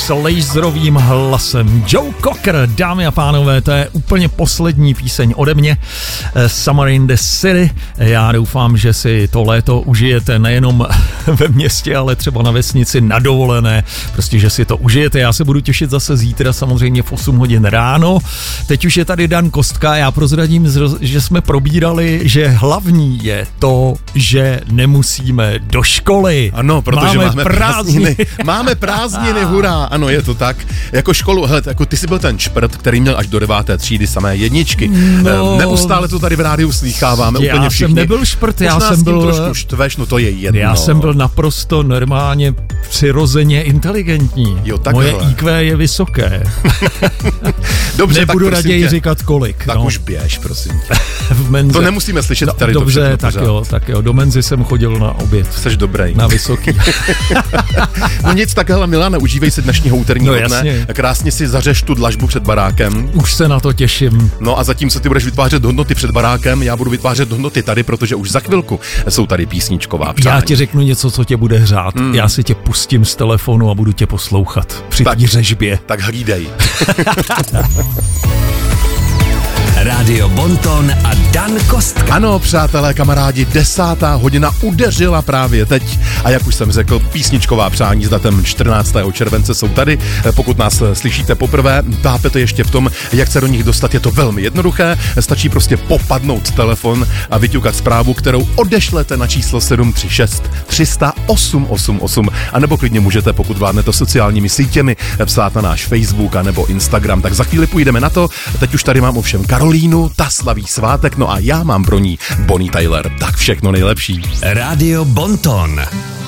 s laserovým hlasem. Joe Cocker, dámy a pánové, to je úplně poslední píseň ode mě. Summer in the City. Já doufám, že si to léto užijete nejenom ve městě, ale třeba na vesnici na dovolené. Prostě, že si to užijete. Já se budu těšit zase zítra, samozřejmě v 8 hodin ráno. Teď už je tady Dan Kostka. Já prozradím, že jsme probírali, že hlavní je to, že nemusíme do školy. Ano, protože máme prázdniny. Máme prázdniny, hurá. Ano, je to tak. Jako školu, hele, jako ty jsi byl ten šprt, který měl až do 9. třídy samé jedničky. No, neustále to tady v rádiu slýcháváme úplně všichni. Já jsem nebyl šprt, já jsem byl... trošku štveš, no to je jedno. Já jsem byl naprosto normálně přirozeně inteligentní. Jo, takhle. Moje IQ je vysoké. Dobře, nebudu tak raději říkat kolik. Tak už běž, prosím tě. V menze. To nemusíme slyšet tady. Dobře, tak jo, do menzy jsem chodil na oběd. Jseš dobrý. Na vysoký. No nic, tak hele Milane, užívej si dnešního úterního dne. Krásně si zařeš tu dlažbu před barákem. Už se na to těším. No a zatímco ty budeš vytvářet hodnoty před barákem, já budu vytvářet hodnoty tady, protože už za chvilku jsou tady písničková přání. Já ti řeknu něco, co tě bude hřát. Já si tě pustím z telefonu a budu tě poslouchat při tvý řežbě. Tak hlídej. Rádio Bonton a Dan Kostka. Ano, přátelé, kamarádi, 10. hodina udeřila právě teď a jak už jsem řekl, písničková přání s datem 14. července jsou tady. Pokud nás slyšíte poprvé, tápete ještě v tom, jak se do nich dostat, je to velmi jednoduché. Stačí prostě popadnout telefon a vyťukat zprávu, kterou odešlete na číslo 736 300 888, a nebo klidně můžete, pokud vládnete sociálními sítěmi, psát na náš Facebook a nebo Instagram. Tak za chvíli půjdeme na to. Teď už tady mám ovšem Karolínu, ta slaví svátek, no a já mám pro ní Bonnie Tyler. Tak všechno nejlepší. Rádio Bonton.